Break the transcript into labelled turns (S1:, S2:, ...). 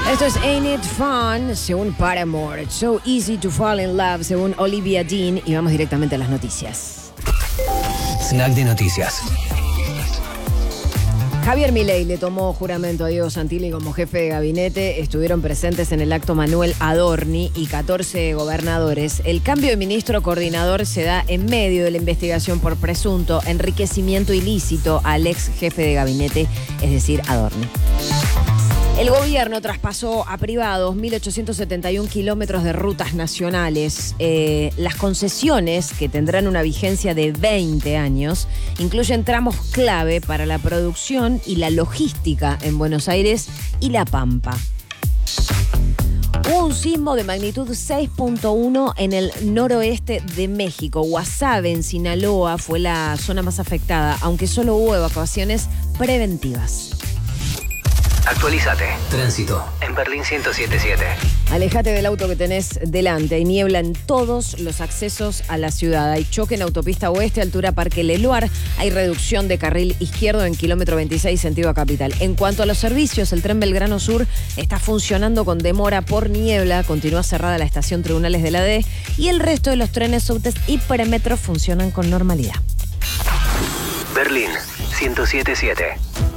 S1: Esto es Ain't It Fun, según Paramore. It's so easy to fall in love, según Olivia Dean. Y vamos directamente a las noticias.
S2: Snack de noticias.
S1: Javier Milei le tomó juramento a Diego Santilli como jefe de gabinete. Estuvieron presentes en el acto Manuel Adorni y 14 gobernadores. El cambio de ministro coordinador se da en medio de la investigación por presunto enriquecimiento ilícito al ex jefe de gabinete, es decir, Adorni. El gobierno traspasó a privados 1.871 kilómetros de rutas nacionales. Las concesiones, que tendrán una vigencia de 20 años, incluyen tramos clave para la producción y la logística en Buenos Aires y La Pampa. Hubo un sismo de magnitud 6.1 en el noroeste de México. Guasave, en Sinaloa, fue la zona más afectada, aunque solo hubo evacuaciones preventivas.
S2: Actualízate. Tránsito en Berlín 107.7.
S1: Alejate del auto que tenés delante. Hay niebla en todos los accesos a la ciudad. Hay choque en autopista oeste, altura Parque Leluar. Hay reducción de carril izquierdo en kilómetro 26, sentido a Capital. En cuanto a los servicios, el tren Belgrano Sur está funcionando con demora por niebla. Continúa cerrada la estación Tribunales de la D. Y el resto de los trenes, subtes y premetros funcionan con normalidad.
S2: Berlín 107.7.